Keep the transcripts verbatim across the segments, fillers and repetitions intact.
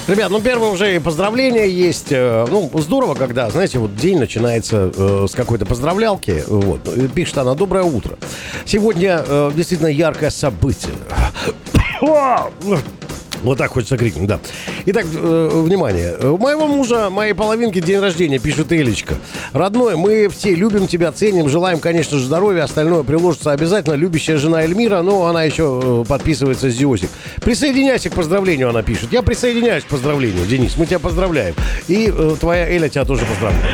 Ребят, ну первое уже и поздравления есть. Ну, здорово, когда, знаете, вот день начинается э, с какой-то поздравлялки. Вот. Пишет она: доброе утро. Сегодня э, действительно яркое событие. Вот так хочется крикнуть, да. Итак, э, внимание. У моего мужа, моей половинки, день рождения, пишет Элечка. Родной, мы все любим тебя, ценим, желаем, конечно же, здоровья. Остальное приложится обязательно. Любящая жена Эльмира, но она еще э, подписывается с Диосик. Присоединяйся к поздравлению, она пишет. Я присоединяюсь к поздравлению, Денис. Мы тебя поздравляем. И э, твоя Эля тебя тоже поздравляет.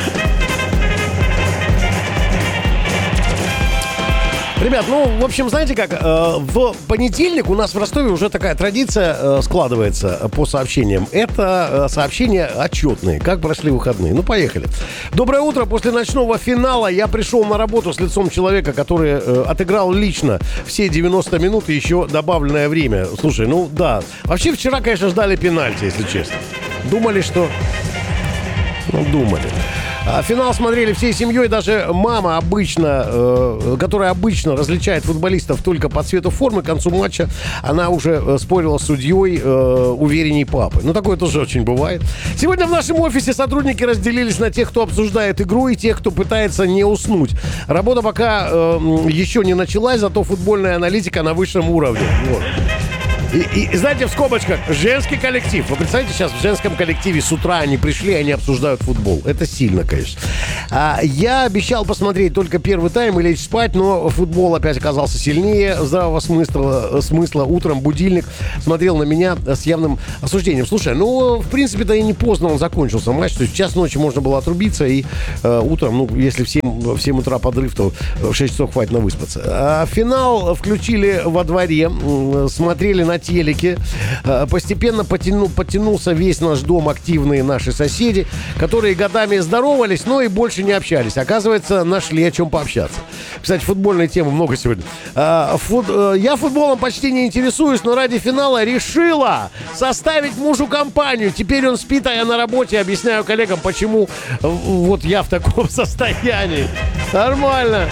Ребят, ну, в общем, знаете как, э, в понедельник у нас в Ростове уже такая традиция э, складывается по сообщениям. Это э, сообщения отчетные, как прошли выходные. Ну, поехали. Доброе утро. После ночного финала я пришел на работу с лицом человека, который э, отыграл лично все девяносто минут и еще добавленное время. Слушай, ну, да. Вообще, вчера, конечно, ждали пенальти, если честно. Думали, что... Ну, думали. А финал смотрели всей семьей, даже мама обычно, э, которая обычно различает футболистов только по цвету формы, к концу матча она уже э, спорила с судьей э, уверенней папы. Ну, такое тоже очень бывает. Сегодня в нашем офисе сотрудники разделились на тех, кто обсуждает игру, и тех, кто пытается не уснуть. Работа пока э, еще не началась, зато футбольная аналитика на высшем уровне. Вот. И, и, знаете, в скобочках, женский коллектив. Вы представляете, сейчас в женском коллективе с утра они пришли, они обсуждают футбол. Это сильно, конечно. А, я обещал посмотреть только первый тайм и лечь спать, но футбол опять оказался сильнее здравого смысла. смысла. Утром будильник смотрел на меня с явным осуждением. Слушай, ну, в принципе-то и не поздно он закончился матч. То есть в час ночи можно было отрубиться, и э, утром, ну, если в семь, в семь утра подрыв, то в шесть часов хватит на выспаться. А, финал включили во дворе, смотрели на телеке. Постепенно потянул, потянулся весь наш дом, активные наши соседи, которые годами здоровались, но и больше не общались. Оказывается, нашли о чем пообщаться. Кстати, футбольной темы много сегодня. Фут... Я футболом почти не интересуюсь, но ради финала решила составить мужу компанию. Теперь он спит, а я на работе. Объясняю коллегам, почему вот я в таком состоянии. Нормально.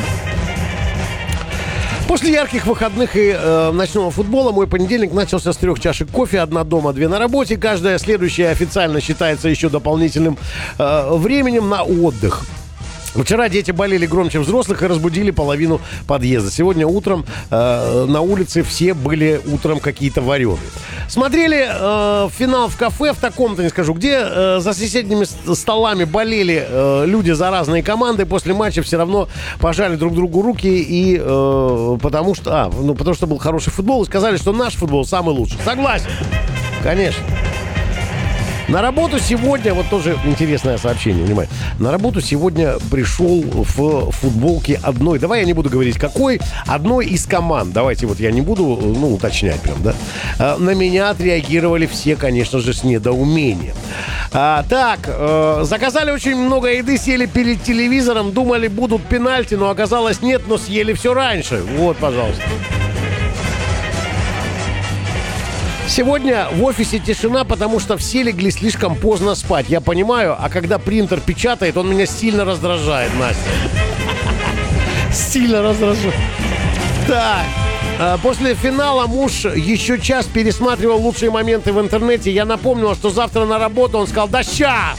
После ярких выходных и э, ночного футбола мой понедельник начался с трех чашек кофе. Одна дома, две на работе. Каждая следующая официально считается еще дополнительным э, временем на отдых. Вчера дети болели громче взрослых и разбудили половину подъезда. Сегодня утром э, на улице все были утром какие-то вареные. Смотрели э, финал в кафе, в таком-то, не скажу где, э, за соседними столами болели э, люди за разные команды. После матча все равно пожали друг другу руки, и э, потому что, а, ну, потому что был хороший футбол, и сказали, что наш футбол самый лучший. Согласен. Конечно. На работу сегодня, вот тоже интересное сообщение, внимание. На работу сегодня пришел в футболке одной, давай я не буду говорить какой, одной из команд. Давайте вот я не буду, ну, уточнять прям, да. А, на меня отреагировали все, конечно же, с недоумением. А, так, э, заказали очень много еды, сели перед телевизором, думали, будут пенальти, но оказалось нет, но съели все раньше. Вот, пожалуйста. Сегодня в офисе тишина, потому что все легли слишком поздно спать. Я понимаю, а когда принтер печатает, он меня сильно раздражает, Настя. Сильно раздражает. Так. После финала муж еще час пересматривал лучшие моменты в интернете. Я напомнила, что завтра на работу. Он сказал: да ща!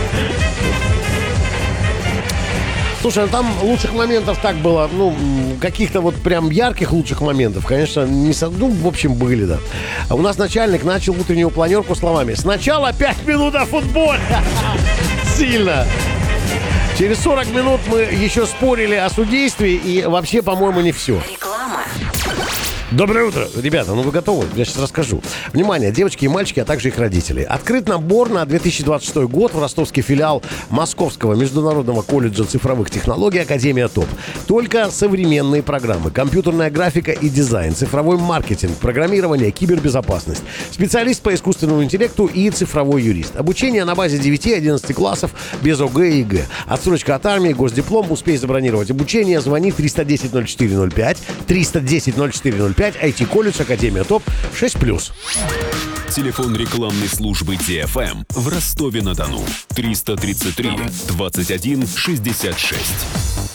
Слушай, ну там лучших моментов так было, ну, каких-то вот прям ярких лучших моментов, конечно, не со... ну, в общем, были, да. А у нас начальник начал утреннюю планерку словами: сначала пять минут о футболе. Сильно. Через сорок минут мы еще спорили о судействе, и вообще, по-моему, не все. Реклама. Доброе утро, ребята, ну вы готовы? Я сейчас расскажу. Внимание, девочки и мальчики, а также их родители. Открыт набор на две тысячи двадцать шестой год в ростовский филиал Московского международного колледжа цифровых технологий Академия ТОП. Только современные программы, компьютерная графика и дизайн, цифровой маркетинг, программирование, кибербезопасность, специалист по искусственному интеллекту и цифровой юрист. Обучение на базе девяти-одиннадцати классов без ОГЭ и ЕГЭ. Отсрочка от армии, госдиплом, успей забронировать обучение, звони триста десять ноль четыре ноль пять, триста десять ноль четыре ноль пять, ай ти-колледж, Академия ТОП, шесть плюс. Телефон рекламной службы Ди Эф Эм в Ростове-на-Дону. триста тридцать три двадцать один шестьдесят шесть.